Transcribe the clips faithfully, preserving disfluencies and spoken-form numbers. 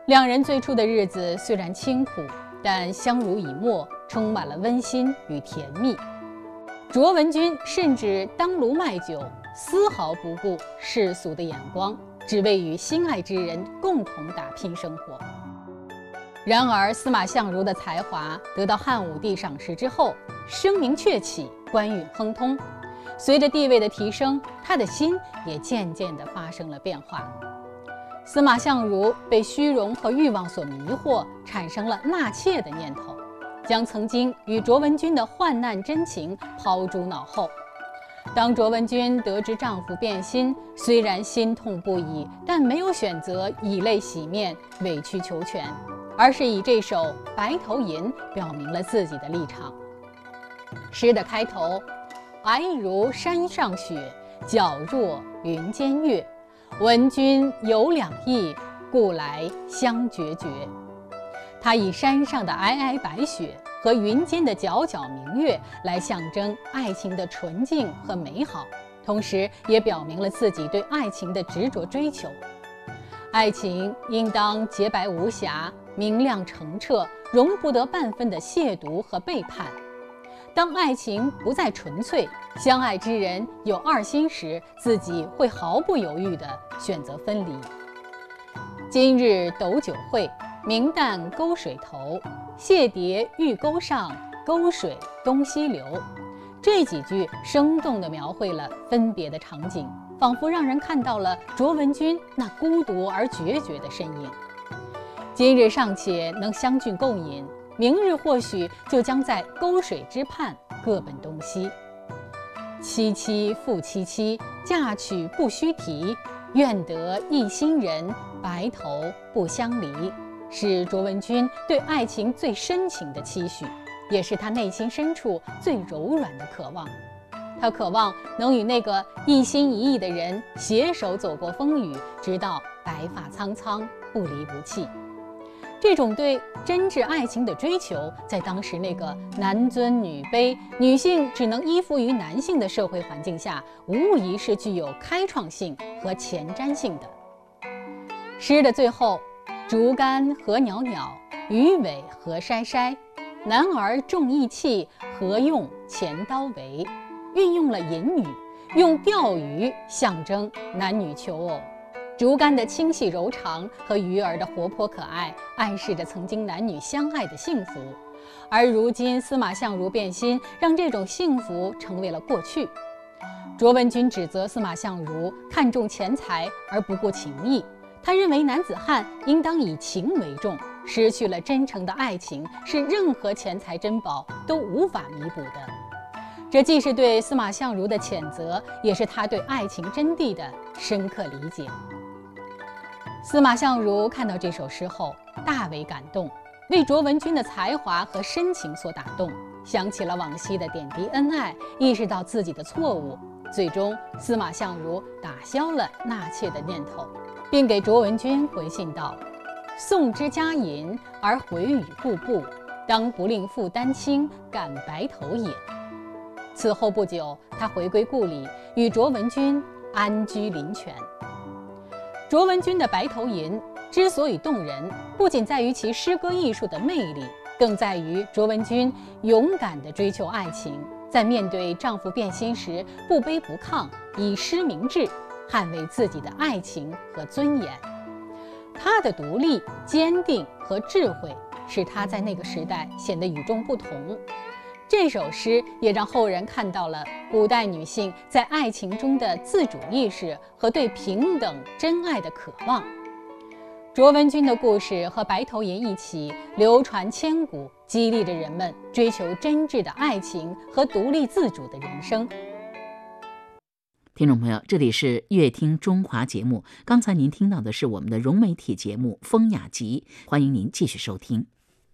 两人最初的日子虽然清苦，但相濡以沫，充满了温馨与甜蜜。卓文君甚至当炉卖酒，丝毫不顾世俗的眼光，只为与心爱之人共同打拼生活。然而司马相如的才华得到汉武帝赏识之后，声名鹊起，官运亨通。随着地位的提升，他的心也渐渐地发生了变化。司马相如被虚荣和欲望所迷惑，产生了纳妾的念头，将曾经与卓文君的患难真情抛诸脑后。当卓文君得知丈夫变心，虽然心痛不已，但没有选择以泪洗面、委曲求全，而是以这首《白头吟》表明了自己的立场。诗的开头，皑如山上雪，皎若云间月，闻君有两意，故来相决绝。他以山上的皑皑白雪和云间的皎皎明月来象征爱情的纯净和美好，同时也表明了自己对爱情的执着追求。爱情应当洁白无瑕，明亮澄澈，容不得半分的亵渎和背叛。当爱情不再纯粹，相爱之人有二心时，自己会毫不犹豫地选择分离。今日斗酒会，明旦沟水头，蟹蝶玉钩上，沟水东西流。这几句生动地描绘了分别的场景，仿佛让人看到了卓文君那孤独而决绝的身影。今日尚且能相聚共饮，明日或许就将在沟水之畔各奔东西。凄凄复凄凄，嫁娶不须提，愿得一心人，白头不相离。是卓文君对爱情最深情的期许，也是她内心深处最柔软的渴望。她渴望能与那个一心一意的人携手走过风雨，直到白发苍苍，不离不弃。这种对真挚爱情的追求，在当时那个男尊女卑、女性只能依附于男性的社会环境下，无疑是具有开创性和前瞻性的。诗的最后，竹竿何袅袅，鱼尾何筛筛，男儿重义气，何用钱刀为，运用了隐语，用钓鱼象征男女求偶。竹竿的清细柔长和鱼儿的活泼可爱，暗示着曾经男女相爱的幸福。而如今司马相如变心，让这种幸福成为了过去。卓文君指责司马相如看重钱财而不顾情义，他认为男子汉应当以情为重，失去了真诚的爱情是任何钱财珍宝都无法弥补的。这既是对司马相如的谴责，也是他对爱情真谛的深刻理解。司马相如看到这首诗后大为感动，为卓文君的才华和深情所打动，想起了往昔的点滴恩爱，意识到自己的错误，最终司马相如打消了纳妾的念头，并给卓文君回信道：送之嘉银而回与故布，当不令负担轻，感白头也。此后不久，他回归故里，与卓文君安居林泉。卓文君的《白头吟》之所以动人，不仅在于其诗歌艺术的魅力，更在于卓文君勇敢地追求爱情，在面对丈夫变心时不卑不亢，以诗明志，捍卫自己的爱情和尊严。她的独立、坚定和智慧，使她在那个时代显得与众不同。这首诗也让后人看到了古代女性在爱情中的自主意识和对平等真爱的渴望。卓文君的故事和《白头吟》一起流传千古，激励着人们追求真挚的爱情和独立自主的人生。 听众朋友，这里是乐听中华节目，刚才您听到的是我们的融媒体节目《风雅集》，欢迎您继续收听。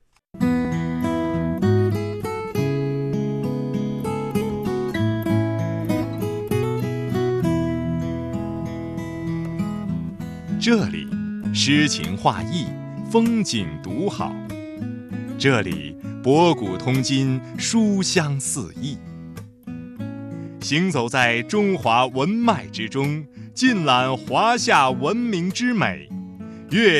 这里诗情画意，风景独好。这里博古通今，书香四溢。行走在中华文脉之中，尽览华夏文明之美。乐